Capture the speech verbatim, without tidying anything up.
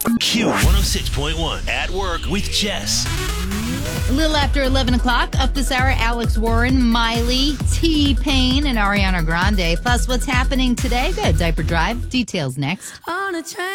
Q one oh six point one at work with Jess. A little after eleven o'clock, up this hour, Alex Warren, Miley, T-Pain, and Ariana Grande. Plus, what's happening today? Good. Diaper Drive. Details next. On a train.